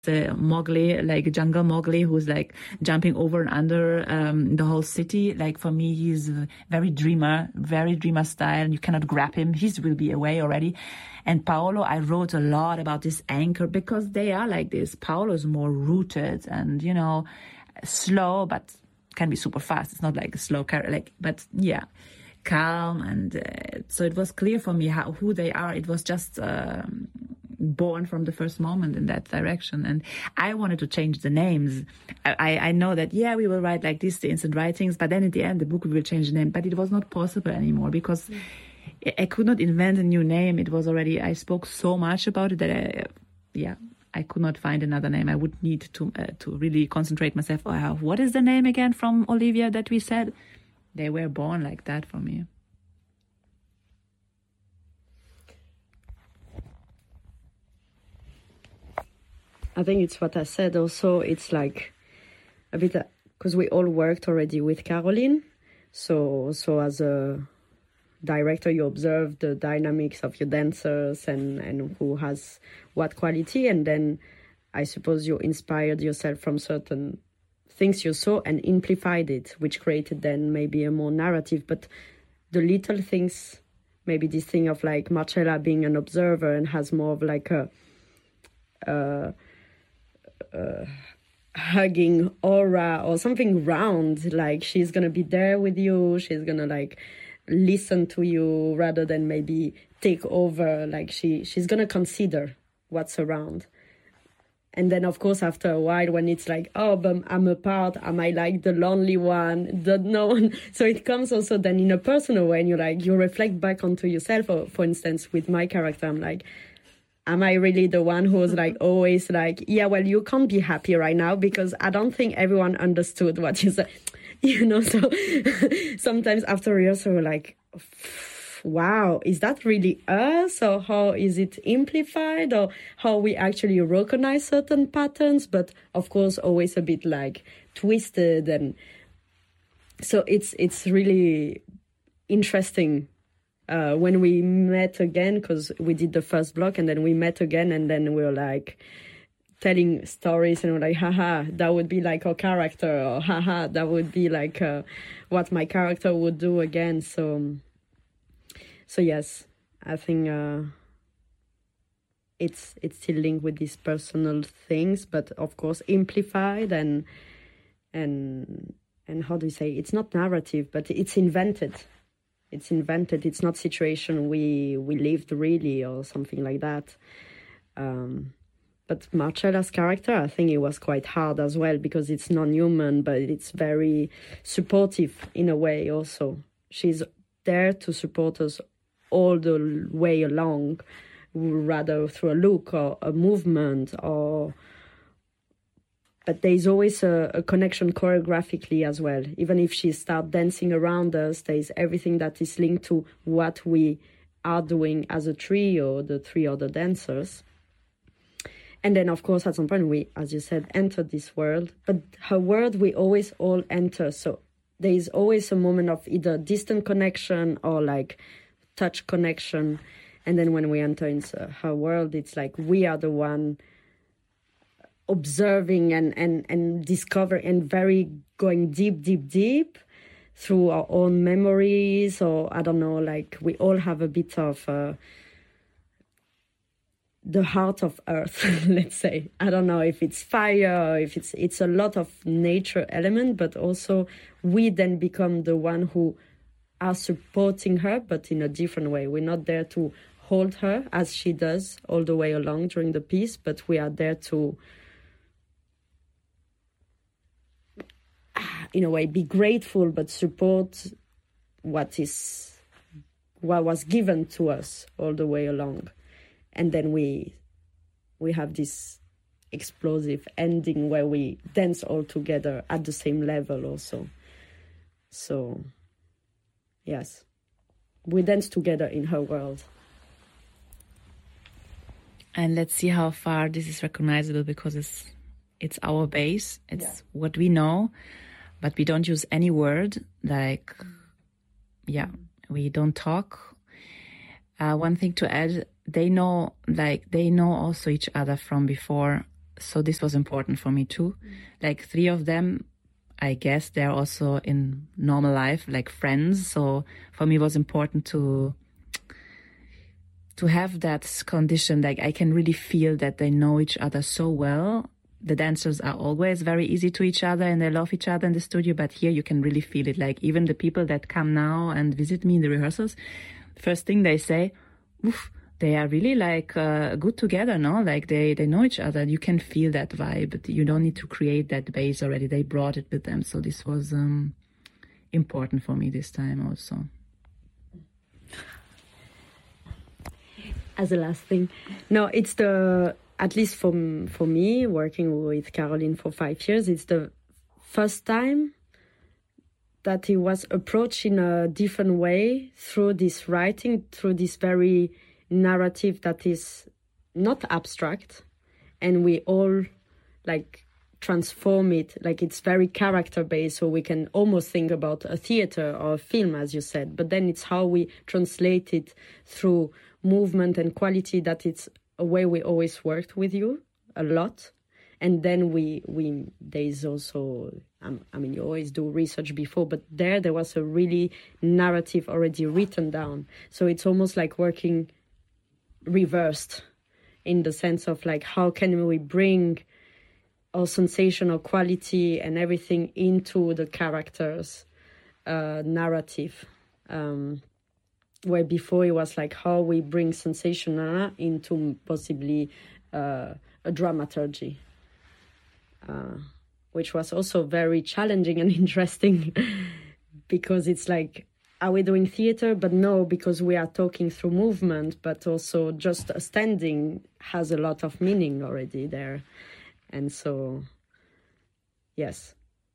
Mowgli, like jungle Mowgli, who's like jumping over and under the whole city. Like for me, he's very dreamer style. You cannot grab him. He will be away already. And Paolo, I wrote a lot about this anchor because they are like this. Paolo's more rooted and, you know, slow, but can be super fast. It's not like a slow character, but yeah, calm. And so it was clear for me who they are. It was just born from the first moment in that direction. And I wanted to change the names. I know that, yeah, we will write like this, the instant writings, but then at the end, the book will change the name. But it was not possible anymore because I could not invent a new name. It was already, I spoke so much about it that I could not find another name. I would need to really concentrate myself. Oh, what is the name again from Olivia that we said? They were born like that for me. I think it's what I said also. It's like a bit, because we all worked already with Caroline. So as a director, you observe the dynamics of your dancers and who has what quality. And then I suppose you inspired yourself from certain things you saw and amplified it, which created then maybe a more narrative. But the little things, maybe this thing of like Marcella being an observer and has more of like a hugging aura or something round, like she's gonna be there with you, she's gonna like listen to you rather than maybe take over, like she's gonna consider what's around. And then of course after a while when it's like, oh, but I'm apart, am I like the lonely one, the no one? So it comes also then in a personal way, and you reflect back onto yourself. For instance, with my character, I'm like, am I really the one who's like always like, yeah, well, you can't be happy right now because I don't think everyone understood what you said, you know? So sometimes after rehearsal, we're like, wow, is that really us? Or how is it amplified? Or how we actually recognize certain patterns? But of course, always a bit like twisted. And so it's really interesting. When we met again, because we did the first block and then we met again and then we were like telling stories and we're like, haha, that would be like our character, or haha, that would be like what my character would do again. So yes, I think it's still linked with these personal things, but of course amplified and how do you say, it's not narrative, but it's invented. It's invented. It's not situation we lived really or something like that. But Marcella's character, I think it was quite hard as well because it's non-human, but it's very supportive in a way also. She's there to support us all the way along, rather through a look or a movement or... But there's always a connection choreographically as well. Even if she starts dancing around us, there's everything that is linked to what we are doing as a trio, the three other dancers. And then, of course, at some point, we, as you said, enter this world. But her world, we always all enter. So there is always a moment of either distant connection or like touch connection. And then when we enter into her world, it's like we are the one observing and discovering and very going deep through our own memories, or I don't know, like we all have a bit of the heart of earth, let's say. I don't know if it's fire, or if it's a lot of nature element, but also we then become the one who are supporting her, but in a different way. We're not there to hold her as she does all the way along during the piece, but we are there to, in a way, be grateful, but support what was given to us all the way along. And then we have this explosive ending where we dance all together at the same level also. So, yes, we dance together in her world. And let's see how far this is recognizable, because it's our base. It's what we know, but we don't use any word. Like, we don't talk. One thing to add, they know also each other from before. So this was important for me too. Like 3 of them, I guess they're also in normal life, like friends. So for me, it was important to have that condition. Like I can really feel that they know each other so well. The dancers are always very easy to each other and they love each other in the studio. But here you can really feel it. Like even the people that come now and visit me in the rehearsals, first thing they say, oof, they are really like good together, no? Like they know each other. You can feel that vibe, but you don't need to create that base already. They brought it with them. So this was important for me this time also. As a last thing, no, it's at least for me, working with Caroline for 5 years, it's the first time that he was approached in a different way through this writing, through this very narrative that is not abstract, and we all like transform it, like it's very character based, so we can almost think about a theater or a film, as you said, but then it's how we translate it through movement and quality, that it's a way we always worked with you a lot. And then we there's also, I mean, you always do research before, but there was a really narrative already written down. So it's almost like working reversed, in the sense of like, how can we bring our sensational quality and everything into the character's narrative, where before it was like how we bring sensational into possibly a dramaturgy, which was also very challenging and interesting because it's like, are we doing theater? But no, because we are talking through movement, but also just standing has a lot of meaning already there. And so, yes,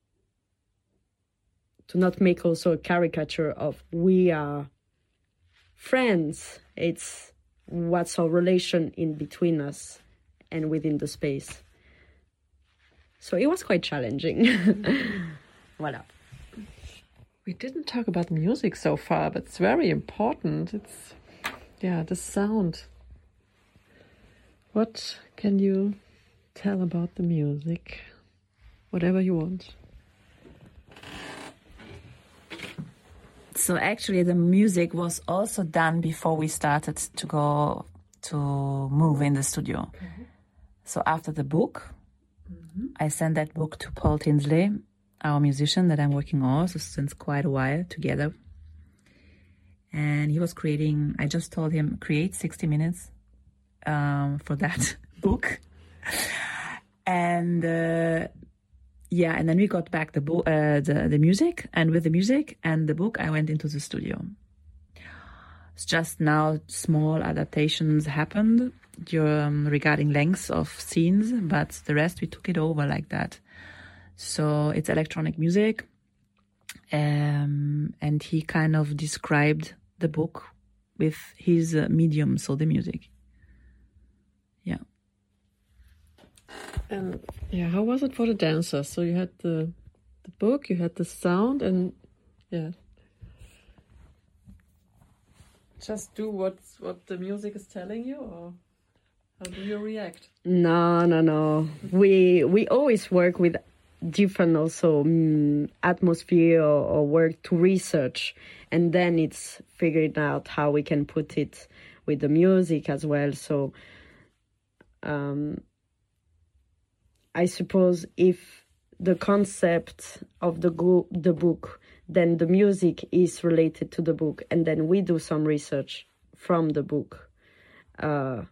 to not make also a caricature of we are friends, it's what's our relation in between us and within the space. So it was quite challenging. Voilà. We didn't talk about music so far, but it's very important. It's, the sound. What can you tell about the music? Whatever you want. So actually the music was also done before we started to move in the studio. Mm-hmm. So after the book, I sent that book to Paul Tinsley, our musician that I'm working also since quite a while together. And he was creating, I just told him, create 60 minutes for that book. And and then we got back the music, and with the music and the book, I went into the studio. It's just now small adaptations happened regarding lengths of scenes, but the rest we took it over like that. So it's electronic music, and he kind of described the book with his medium, so the music. Yeah. And how was it for the dancers? So you had the book, you had the sound, and just do what the music is telling you, or how do you react? No. We always work with different also atmosphere or work to research, and then it's figuring out how we can put it with the music as well. So I suppose if the concept of the book, then the music is related to the book, and then we do some research from the book. There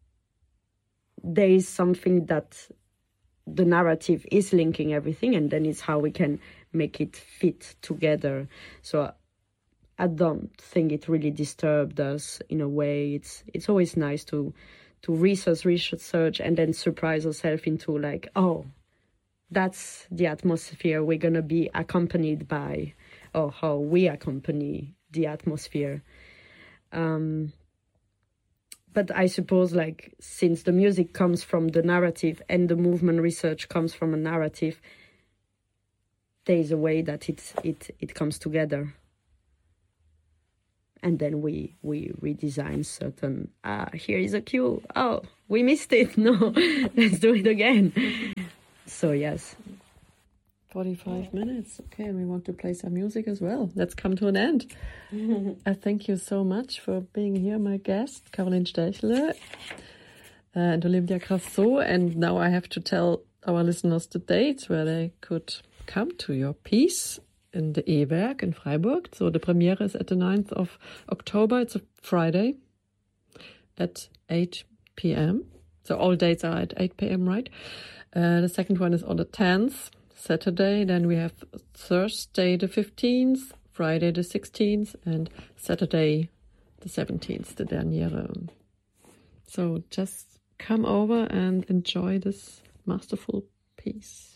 is something that the narrative is linking everything, and then it's how we can make it fit together. So I don't think it really disturbed us in a way. It's always nice to research and then surprise ourselves into like, oh, that's the atmosphere we're going to be accompanied by, or how we accompany the atmosphere. But I suppose, like, since the music comes from the narrative and the movement research comes from a narrative, there is a way that it comes together. and then we redesign certain. Here is a cue. Oh, we missed it. No, let's do it again. So yes. 45 minutes. Okay, and we want to play some music as well. Let's come to an end. I thank you so much for being here, my guest, Caroline Sterchele and Olympia Grasso. And now I have to tell our listeners the dates where they could come to your piece in the E-Werk in Freiburg. So the premiere is at the 9th of October. It's a Friday at 8 p.m. So all dates are at 8 p.m., right? The second one is on the 10th. Saturday, then we have Thursday the 15th, Friday the 16th, and Saturday the 17th, the derniere. So just come over and enjoy this masterful piece.